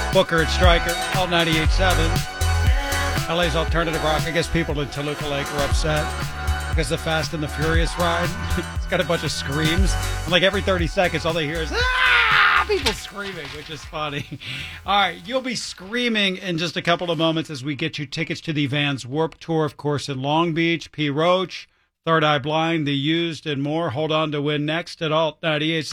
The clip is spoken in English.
Booker and Stryker, all 98.7. LA's alternative rock. I guess people in Toluca Lake are upset because the Fast and the Furious ride. It's got a bunch of screams. And like every 30 seconds, all they hear is, people screaming, which is funny. All right, you'll be screaming in just a couple of moments as we get you tickets to the Vans Warped Tour, of course, in Long Beach. P. Roach, Third Eye Blind, The Used, and more. Hold on to win next at Alt 98.7.